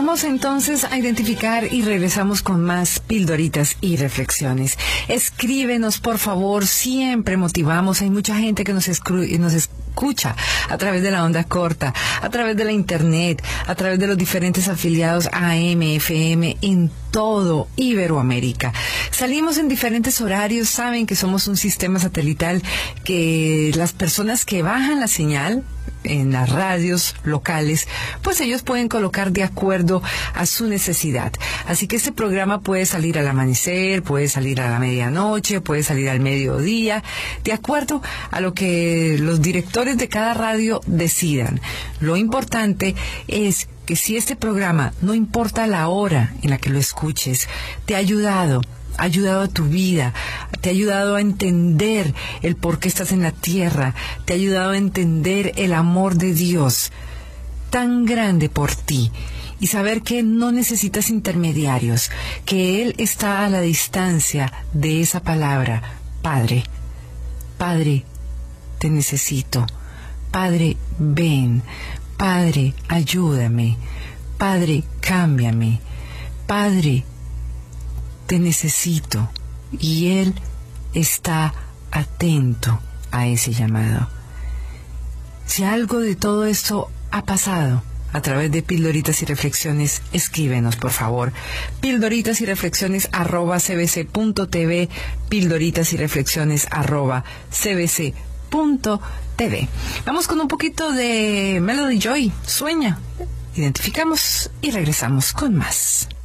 Vamos entonces a identificar y regresamos con más pildoritas y reflexiones. Escríbenos, por favor, siempre motivamos. Hay mucha gente que nos escucha a través de la onda corta, a través de la internet, a través de los diferentes afiliados AM, FM, en todo Iberoamérica. Salimos en diferentes horarios, saben que somos un sistema satelital que las personas que bajan la señal en las radios locales, pues ellos pueden colocar de acuerdo a su necesidad. Así que este programa puede salir al amanecer, puede salir a la medianoche, puede salir al mediodía, de acuerdo a lo que los directores de cada radio decidan. Lo importante es que si este programa, no importa la hora en la que lo escuches, te ha ayudado a tu vida, te ha ayudado a entender el por qué estás en la tierra, te ha ayudado a entender el amor de Dios tan grande por ti y saber que no necesitas intermediarios, que Él está a la distancia de esa palabra. Padre, Padre, te necesito. Padre, ven. Padre, ayúdame. Padre, cámbiame. Padre, te necesito. Y Él está atento a ese llamado. Si algo de todo esto ha pasado a través de Pildoritas y Reflexiones, escríbenos, por favor. Pildoritas y Reflexiones @cbc.tv, Pildoritas y Reflexiones @cbc.tv. Vamos con un poquito de Melody Joy, Sueña. Identificamos y regresamos con más.